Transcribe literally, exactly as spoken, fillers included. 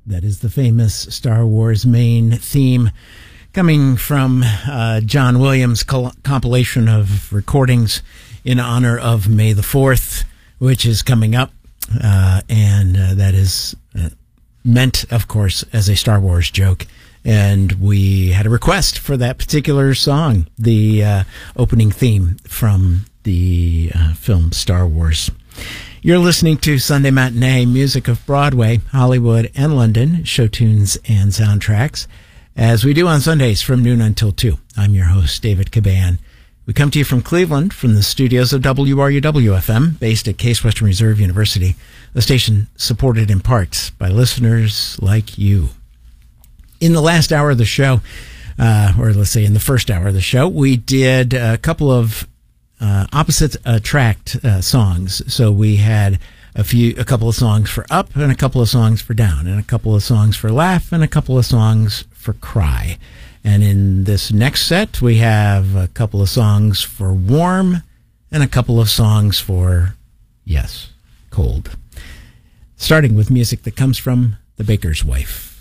That is the famous Star Wars main theme coming from uh, John Williams' col- compilation of recordings in honor of May the fourth, which is coming up. Uh, and uh, that is uh, meant, of course, as a Star Wars joke. And we had a request for that particular song, the uh, opening theme from the uh, film Star Wars. You're listening to Sunday Matinee, music of Broadway, Hollywood, and London, show tunes and soundtracks, as we do on Sundays from noon until two. I'm your host, David Caban. We come to you from Cleveland, from the studios of W R U W F M, based at Case Western Reserve University, a station supported in part by listeners like you. In the last hour of the show, uh, or let's say in the first hour of the show, we did a couple of uh, opposite attract uh, songs. So we had a few, a couple of songs for up and a couple of songs for down, and a couple of songs for laugh and a couple of songs for cry. And in this next set, we have a couple of songs for warm and a couple of songs for, yes, cold. Starting with music that comes from The Baker's Wife.